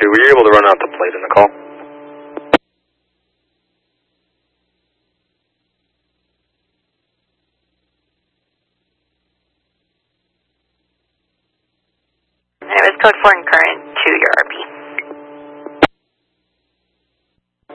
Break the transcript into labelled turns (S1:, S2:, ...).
S1: 2, were you able to run out the plate in the call?
S2: And it was code 4 and current to your RP.